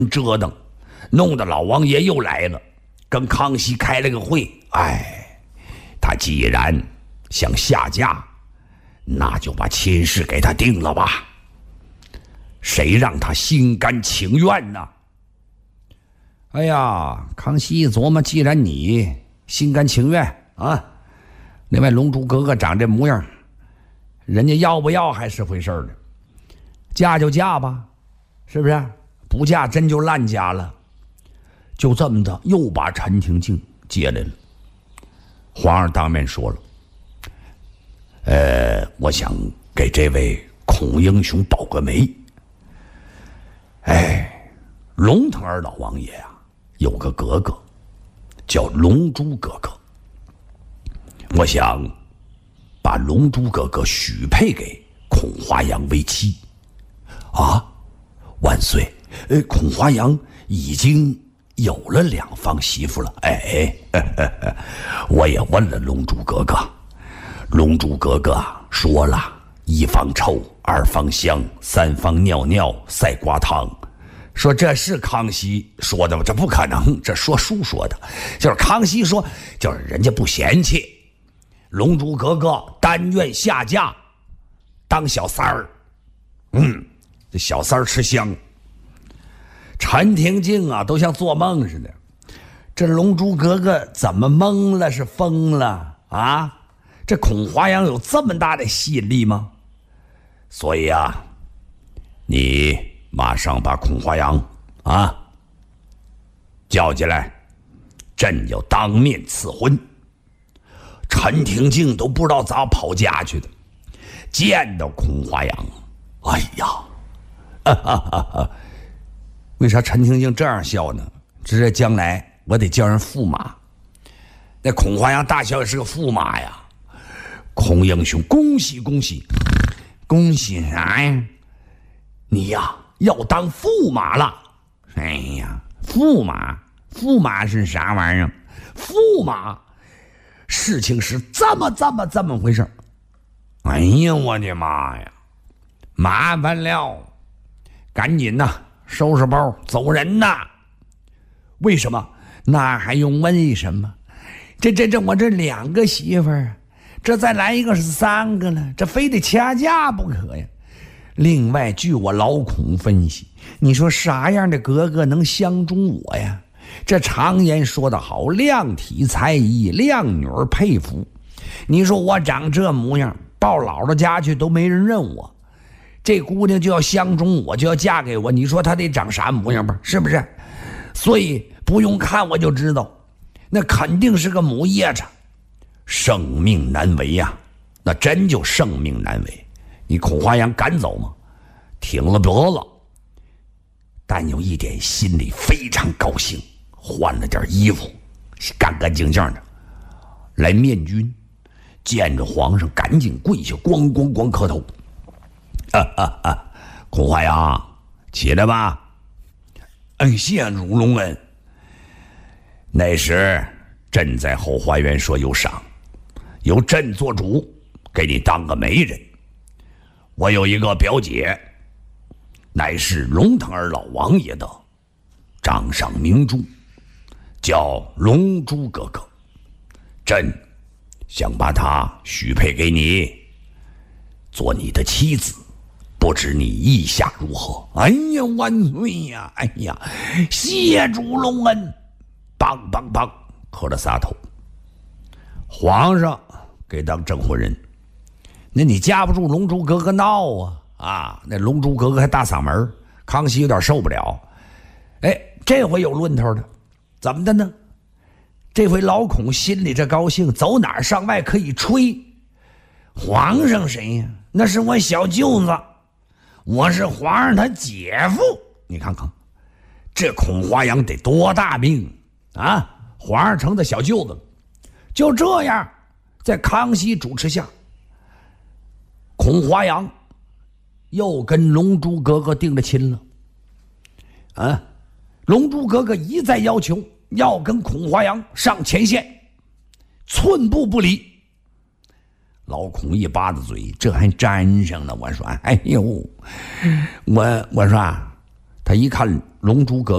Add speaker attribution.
Speaker 1: 折腾，弄得老王爷又来了，跟康熙开了个会。他既然想下嫁，那就把亲事给他定了吧。谁让他心甘情愿呢？康熙一琢磨，既然你心甘情愿啊，另外龙珠哥哥长这模样，人家要不要还是回事的，嫁就嫁吧，是不是？不嫁真就烂嫁了。就这么的，又把陈廷敬接来了。皇上当面说了，我想给这位孔英雄保个媒。龙腾儿老王爷啊，有个哥哥叫龙珠哥哥，我想把龙珠哥哥许配给孔华阳为妻。万岁！孔华阳已经有了2房媳妇了。我也问了龙珠哥哥，龙珠哥哥说了，1房臭，2房香，3房尿尿赛瓜汤。说这是康熙说的吗？这不可能，这说书说的。就是康熙说，就是人家不嫌弃龙珠哥哥，但愿下嫁当小三儿。这小三儿吃香。陈廷敬啊，都像做梦似的。这龙珠哥哥怎么懵了？是疯了啊？这孔华阳有这么大的吸引力吗？所以啊，你马上把孔华阳叫进来，朕要当面赐婚。陈廷敬都不知道咋跑家去的，见到孔华阳，为啥陈廷敬这样笑呢？这将来我得叫人驸马，那孔华阳大小也是个驸马呀。孔英雄，恭喜恭喜！恭喜啥呀？你呀要当驸马了。驸马是啥玩意儿？驸马事情是这么回事。我的妈呀，麻烦了，赶紧呐，收拾包走人呐。为什么？那还用问什么？这我这2个媳妇儿，这再来一个是3个了，这非得掐架不可呀。另外，据我老孔分析，你说啥样的哥哥能相中我呀？这常言说得好，量体裁衣，靓女儿佩服。你说我长这模样，到姥姥家去都没人认我，这姑娘就要相中我，就要嫁给我，你说她得长啥模样吧？是不是？所以不用看我就知道，那肯定是个母夜叉，生命难违呀，那真就生命难违。你孔华阳赶走吗？挺了脖子，但有一点心里非常高兴，换了件衣服，干干净净的来面君，见着皇上赶紧跪下，咣咣咣磕头。孔华阳，起来吧。谢主隆恩。那时朕在后花园说有赏，由朕做主，给你当个媒人。我有一个表姐，乃是龙腾儿老王爷的掌上明珠，叫龙珠哥哥，朕想把她许配给你，做你的妻子，不知你意下如何？万岁呀！谢主隆恩！梆梆梆，磕了3头。皇上给当证婚人，那你架不住龙珠哥哥闹啊！那龙珠哥哥还大嗓门，康熙有点受不了。这回有论头的，怎么的呢？这回老孔心里这高兴，走哪儿上外可以吹。皇上谁呀？那是我小舅子，我是皇上他姐夫。你看看，这孔华阳得多大命啊！皇上成的小舅子了。就这样，在康熙主持下，孔华阳又跟龙珠哥哥定了亲了。龙珠哥哥一再要求要跟孔华阳上前线，寸步不离。老孔一巴子嘴，这还沾上了。我说，我说他一看龙珠哥哥